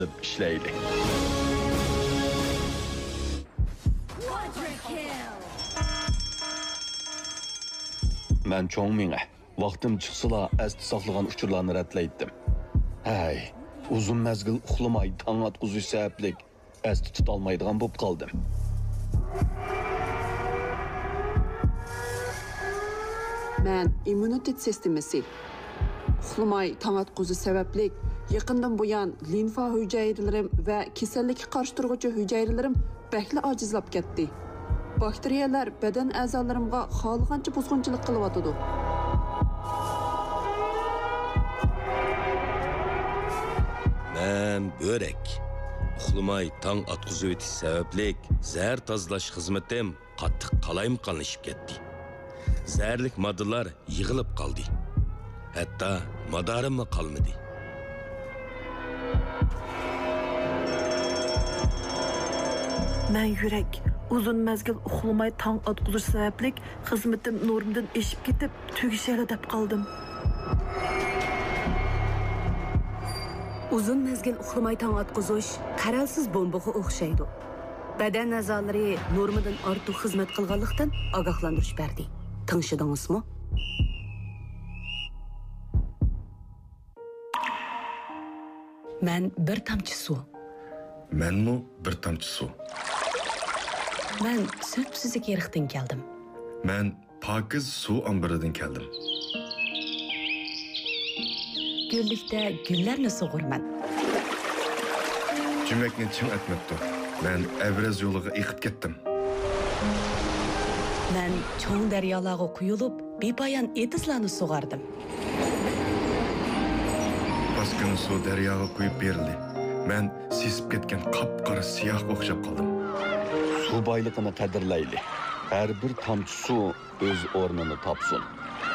ishlaydi. Men cho'ng minga vaqtim chiqsala asli saqlagan uchurlarni ratlaydim. Hay, uzun mezgil uxlamay tong atquzish sabablik asli tutolmaydigan bo'lib qoldim. Men immunitet sistemasi uxlamay tong atquzish sabablik yaqindan buyon limfa hujayralarim va kasallikka qarshi turuvchi hujayralarim bakli ojizlab ketdi. Bakteriyalar badan a'zolarimga xohlagancha buzg'unchilik qilyotidi. Men börek. Uxlamay tong atquzish o'tish sabablik zahar tozalash xizmatim qattiq qalayimqanlashib ketdi. Zərlik moddalar yığılıb qaldı. Hətta madarimmi qalmadı. Mən yürək uzun məzgil uxlamay tong atquzish sabablik xizmatim normdan eşib ketib tugishali deb qaldım. Uzun mezgil uxlamay tong atquzish qaralsiz bombaga o'xshaydi. Badan a'zolari normadan ortiq xizmat qilganlikdan ogohlantirish berdi. Tanışdыңызmı? Mən bir tamçı su. Mənmi bir tamçı su. Mən söpsüzlük yeriqdən gəldim. Mən pakiz su ambiridan gəldim. Güllikdə güllərni soğurman. Cümləkni çin etməkdi. Mən əvrəz yoluğa iqib getdim. Mən çoğun dəryalarga quyulub, bepayan etizlarni soğardım. Paskini su daryoga quyib berildi. Men sesib ketgan qop-qora siyoh o'xshab qoldim. Su boyligini qadrlayli. Har bir tomchi suv o'z o'rnini topsin.